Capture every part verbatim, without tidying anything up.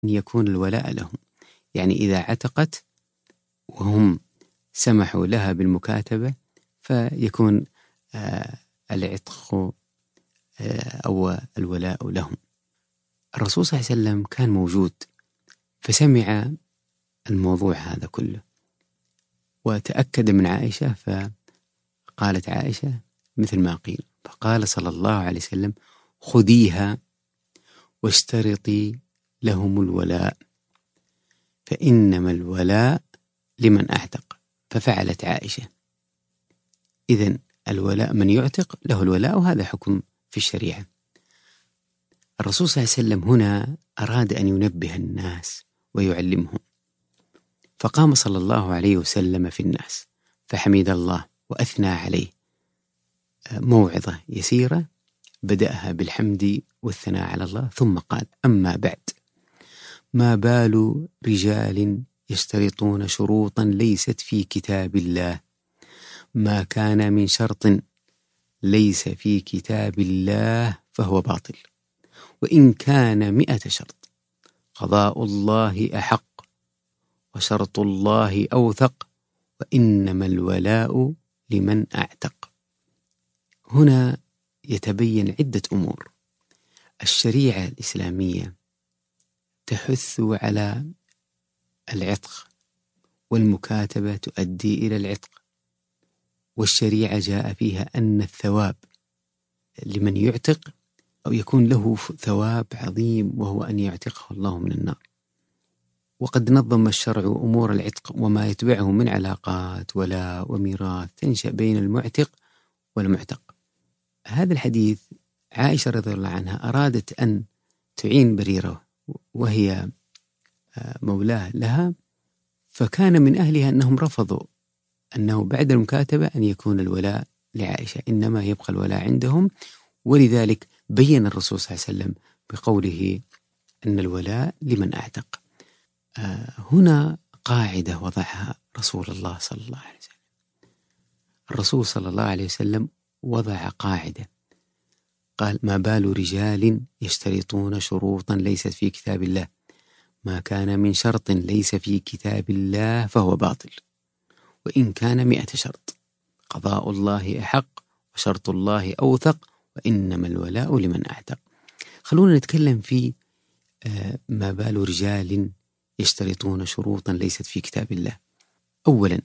أن يكون الولاء لهم، يعني إذا عتقت وهم سمحوا لها بالمكاتبة فيكون آه العتق آه أو الولاء لهم. الرسول صلى الله عليه وسلم كان موجود فسمع الموضوع هذا كله وتأكد من عائشة، فقالت عائشة مثل ما قيل، فقال صلى الله عليه وسلم: خذيها واشترطي لهم الولاء فإنما الولاء لمن أعتق. ففعلت عائشة. إذن الولاء من يعتق له الولاء، وهذا حكم في الشريعة. الرسول صلى الله عليه وسلم هنا أراد أن ينبه الناس ويعلمهم، فقام صلى الله عليه وسلم في الناس فحمد الله وأثنى عليه موعظة يسيرة بدأها بالحمد والثناء على الله، ثم قال: أما بعد، ما بال رجال يشترطون شروطا ليست في كتاب الله، ما كان من شرط ليس في كتاب الله فهو باطل، وإن كان مئة شرط قضاء الله أحق وشرط الله أوثق وإنما الولاء لمن أعتق. هنا يتبين عدة أمور. الشريعة الإسلامية تحث على العتق، والمكاتبة تؤدي إلى العتق، والشريعة جاء فيها أن الثواب لمن يعتق أو يكون له ثواب عظيم، وهو أن يعتقه الله من النار. وقد نظم الشرع أمور العتق وما يتبعه من علاقات ولاء وميراث تنشأ بين المعتق والمعتق. هذا الحديث عائشة رضي الله عنها أرادت أن تعين بريرة وهي مولاه لها، فكان من أهلها أنهم رفضوا أنه بعد المكاتبة أن يكون الولاء لعائشة، إنما يبقى الولاء عندهم. ولذلك بين الرسول صلى الله عليه وسلم بقوله أن الولاء لمن أعتق. آه هنا قاعدة وضعها رسول الله صلى الله عليه وسلم. الرسول صلى الله عليه وسلم وضع قاعدة، قال: ما بال رجال يشترطون شروطا ليست في كتاب الله، ما كان من شرط ليس في كتاب الله فهو باطل، وإن كان مئة شرط قضاء الله أحق وشرط الله أوثق وإنما الولاء لمن أعتق. خلونا نتكلم في ما بال رجال يشترطون شروطا ليست في كتاب الله. أولا،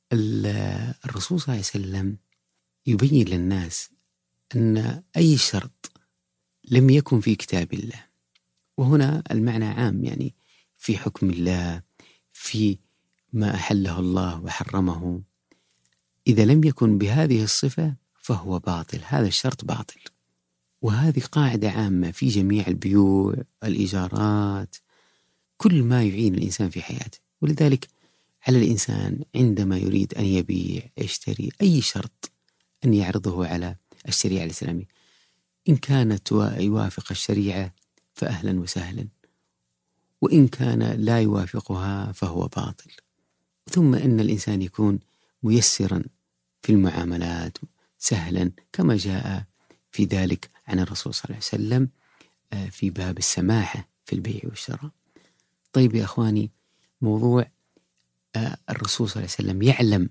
الرسول صلى الله عليه وسلم يبين للناس أن أي شرط لم يكن في كتاب الله، وهنا المعنى عام، يعني في حكم الله، في ما أحله الله وحرمه، إذا لم يكن بهذه الصفة فهو باطل، هذا الشرط باطل. وهذه قاعدة عامة في جميع البيوع، الإيجارات، كل ما يعين الإنسان في حياته. ولذلك على الإنسان عندما يريد أن يبيع يشتري أي شرط أن يعرضه على الشريعة الإسلامية، إن كانت يوافق الشريعة فأهلا وسهلا، وإن كان لا يوافقها فهو باطل. ثم إن الإنسان يكون ميسرا في المعاملات سهلا، كما جاء في ذلك عن الرسول صلى الله عليه وسلم في باب السماحة في البيع والشراء. طيب يا أخواني، موضوع الرسول صلى الله عليه وسلم يعلم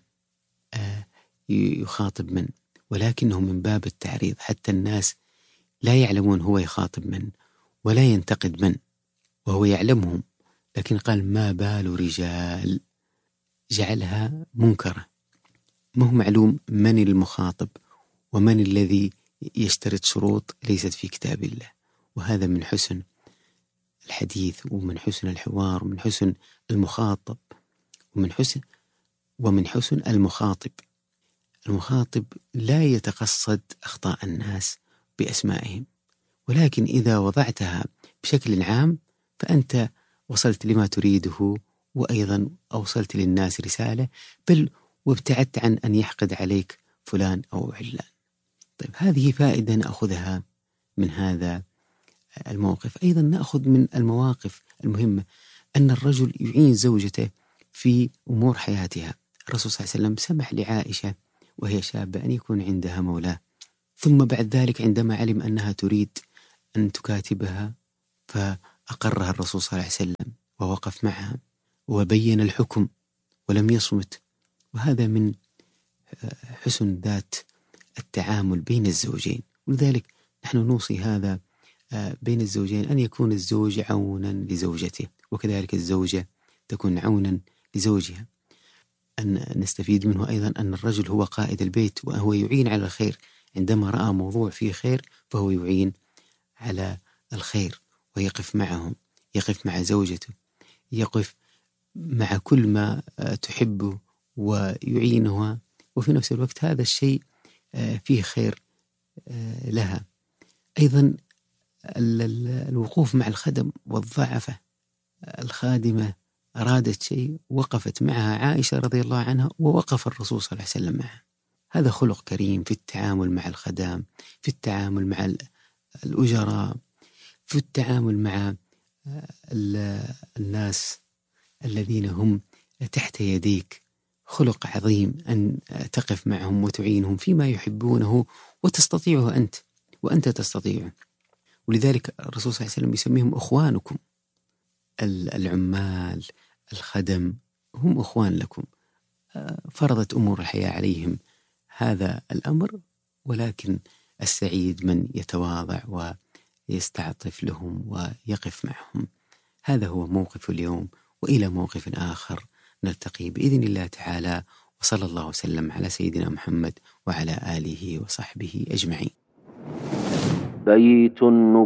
يخاطب من، ولكنه من باب التعريض حتى الناس لا يعلمون هو يخاطب من ولا ينتقد من، وهو يعلمهم، لكن قال: ما بال رجال، جعلها منكرة، ما هو معلوم من المخاطب ومن الذي يشترط شروط ليست في كتاب الله. وهذا من حسن الحديث ومن حسن الحوار ومن حسن المخاطب ومن حسن ومن حسن المخاطب. المخاطب لا يتقصد أخطاء الناس بأسمائهم، ولكن إذا وضعتها بشكل عام فأنت وصلت لما تريده، وأيضا أوصلت للناس رسالة، بل وابتعدت عن أن يحقد عليك فلان أو علان. طيب، هذه فائدة نأخذها من هذا الموقف. أيضا نأخذ من المواقف المهمة أن الرجل يعين زوجته في أمور حياتها. الرسول صلى الله عليه وسلم سمح لعائشة وهي شابة أن يكون عندها مولاه، ثم بعد ذلك عندما علم أنها تريد أن تكاتبها أقرها الرسول صلى الله عليه وسلم ووقف معها وبين الحكم ولم يصمت. وهذا من حسن ذات التعامل بين الزوجين. ولذلك نحن نوصي هذا بين الزوجين، أن يكون الزوج عونا لزوجته، وكذلك الزوجة تكون عونا لزوجها. أن نستفيد منه أيضا أن الرجل هو قائد البيت وهو يعين على الخير، عندما رأى موضوع فيه خير فهو يعين على الخير ويقف معهم، يقف مع زوجته، يقف مع كل ما تحبه ويعينها، وفي نفس الوقت هذا الشيء فيه خير لها. أيضا الوقوف مع الخدم والضعفة، الخادمة أرادت شيء وقفت معها عائشة رضي الله عنها ووقف الرسول صلى الله عليه وسلم معها. هذا خلق كريم في التعامل مع الخدام، في التعامل مع الأجراء، في التعامل مع الناس الذين هم تحت يديك. خلق عظيم أن تقف معهم وتعينهم فيما يحبونه وتستطيعه أنت وأنت تستطيعه. ولذلك الرسول صلى الله عليه وسلم يسميهم أخوانكم. العمال الخدم هم أخوان لكم، فرضت أمور الحياة عليهم هذا الأمر، ولكن السعيد من يتواضع ويستعطف لهم ويقف معهم. هذا هو موقف اليوم، وإلى موقف آخر نلتقي بإذن الله تعالى، وصلى الله وسلم على سيدنا محمد وعلى آله وصحبه أجمعين. بيت النبوة.